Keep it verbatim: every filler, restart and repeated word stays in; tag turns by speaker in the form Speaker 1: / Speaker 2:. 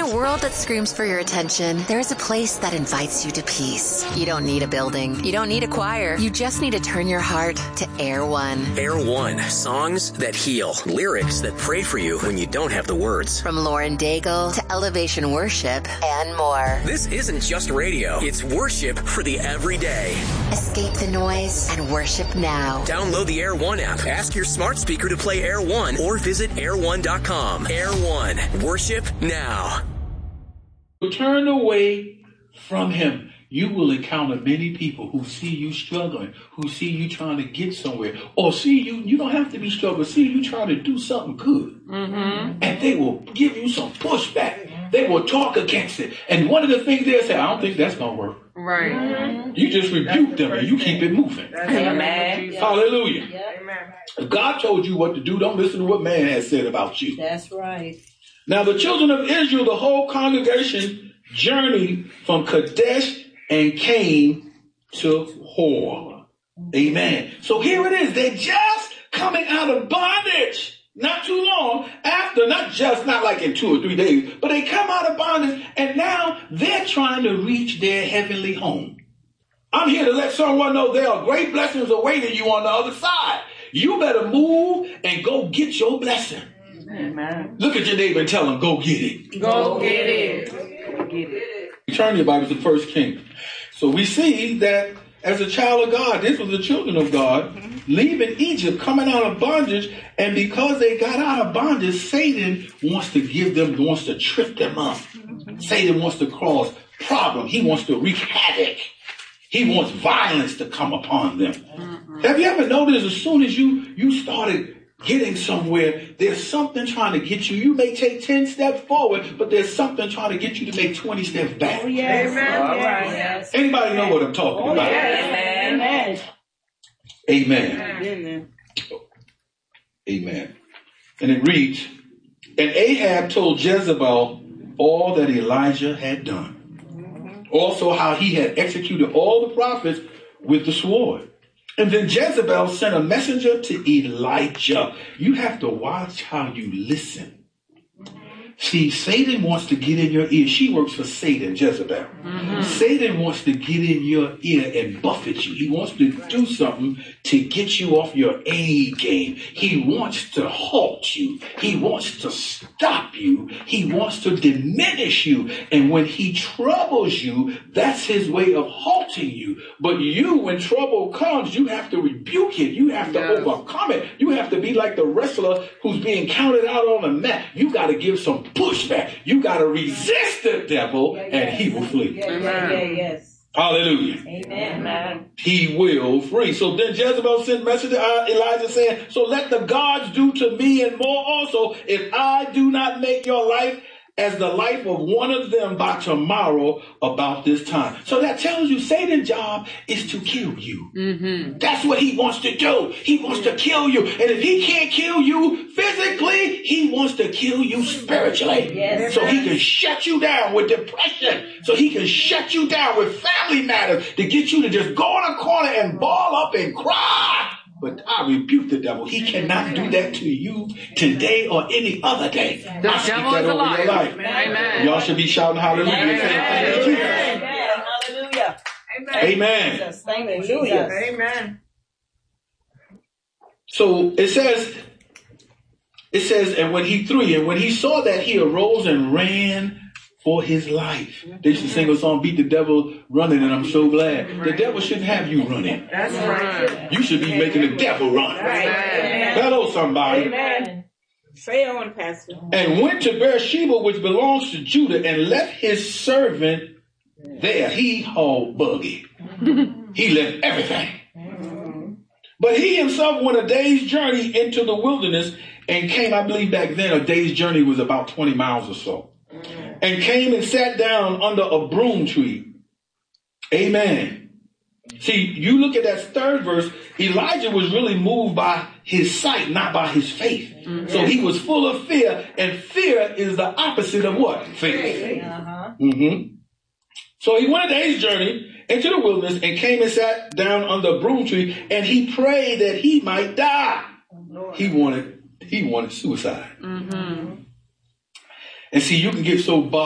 Speaker 1: a world that screams for your attention, there is a place that invites you to peace. You don't need a building. You don't need a choir. You just need to turn your heart to Air One.
Speaker 2: Air One. Songs that heal. Lyrics that pray for you when you don't have the words.
Speaker 1: From Lauren Daigle to Elevation Worship and more.
Speaker 2: This isn't just radio. It's worship for the everyday.
Speaker 1: Escape the noise and worship now.
Speaker 2: Download the Air One app. Ask your smart speaker to play Air One or visit air one dot com. Air One. Worship now.
Speaker 3: Turn away from him. You will encounter many people who see you struggling, who see you trying to get somewhere, or see you, you don't have to be struggling, see you trying to do something good. Mm-hmm. And they will give you some pushback. They will talk against it. And one of the things they'll say, I don't think that's going to work.
Speaker 4: Right. Mm-hmm.
Speaker 3: You just rebuke them and you keep it moving.
Speaker 4: Amen.
Speaker 3: Hallelujah.
Speaker 4: Yep. Amen.
Speaker 3: If God told you what to do, don't listen to what man has said about you.
Speaker 5: That's right.
Speaker 3: Now the children of Israel, the whole congregation, journeyed from Kadesh and came to Hor. Amen. So here it is. They're just coming out of bondage. Not too long after, not just, not like in two or three days, but they come out of bondage and now they're trying to reach their heavenly home. I'm here to let someone know there are great blessings awaiting you on the other side. You better move and go get your blessing. Amen. Look at your neighbor and tell him, go get it.
Speaker 4: Go get it. Go get it.
Speaker 3: Turn your Bible to First Kings. So we see that as a child of God, this was the children of God, leaving Egypt, coming out of bondage, and because they got out of bondage, Satan wants to give them, wants to trip them up. Mm-hmm. Satan wants to cause problem. He wants to wreak havoc. He wants violence to come upon them. Mm-hmm. Have you ever noticed as soon as you, you started getting somewhere, there's something trying to get you. You may take ten steps forward, but there's something trying to get you to make twenty steps back.
Speaker 5: Oh, yes.
Speaker 4: Amen.
Speaker 5: All right. Yes.
Speaker 3: Anybody know what I'm talking
Speaker 5: Oh,
Speaker 3: about?
Speaker 5: yes. Amen.
Speaker 3: Amen.
Speaker 5: Amen.
Speaker 3: Amen. And it reads, and Ahab told Jezebel all that Elijah had done. Mm-hmm. Also how he had executed all the prophets with the sword. And then Jezebel sent a messenger to Elijah. You have to watch how you listen. See, Satan wants to get in your ear. She works for Satan, Jezebel. Mm-hmm. Satan wants to get in your ear and buffet you. He wants to do something to get you off your A game. He wants to halt you. He wants to stop you. He wants to diminish you. And when he troubles you, that's his way of halting you. But you, when trouble comes, you have to rebuke it. You have to yes. overcome it. You have to be like the wrestler who's being counted out on the mat. You got to give some pushback. You got to resist the devil, yeah, yes. and he will flee.
Speaker 5: Yeah, yeah, yeah, yes.
Speaker 3: Hallelujah.
Speaker 5: Amen.
Speaker 3: He will flee. So then Jezebel sent message to Elijah saying, so let the gods do to me and more also, if I do not make your life as the life of one of them by tomorrow about this time. So that tells you Satan's job is to kill you. Mm-hmm. That's what he wants to do. He wants to kill you. And if he can't kill you physically, he wants to kill you spiritually. Yes. So he can shut you down with depression. So he can shut you down with family matters to get you to just go in a corner and ball up and cry. But I rebuke the devil. He cannot do that to you today or any other day.
Speaker 4: The
Speaker 3: I speak
Speaker 4: devil
Speaker 3: that
Speaker 4: is
Speaker 3: over
Speaker 4: alive.
Speaker 3: your life.
Speaker 4: Amen.
Speaker 3: Y'all should be shouting hallelujah.
Speaker 5: Amen.
Speaker 3: Thank you, Jesus.
Speaker 5: Amen. Hallelujah.
Speaker 3: Amen.
Speaker 5: Jesus. Thank you, Jesus.
Speaker 4: Amen.
Speaker 3: So it says, it says, and when he threw, and when he saw that, he arose and ran for his life. They used to sing a song, beat the devil running, and I'm so glad. The devil shouldn't have you running.
Speaker 4: That's right.
Speaker 3: You should be making the devil run.
Speaker 5: Right.
Speaker 3: Hello, somebody.
Speaker 5: Amen. Say on, Pastor.
Speaker 3: And went to Beersheba, which belongs to Judah, and left his servant there. He hauled buggy. He left everything. But he himself went a day's journey into the wilderness and came, I believe back then, a day's journey was about twenty miles or so. And came and sat down under a broom tree. Amen. See, you look at that third verse, Elijah was really moved by his sight, not by his faith. Mm-hmm. So he was full of fear, and fear is the opposite of what? Faith. Uh-huh. Mm-hmm. So he went a day's journey into the wilderness and came and sat down under a broom tree, and he prayed that he might die. He wanted, he wanted suicide. Mm-hmm. And see, you can get so bothered